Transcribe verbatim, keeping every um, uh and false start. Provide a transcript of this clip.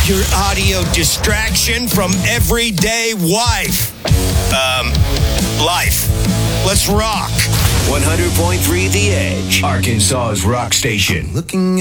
Your audio distraction from everyday wife. Um, life. Let's rock. one hundred point three The Edge, Arkansas's rock station. Looking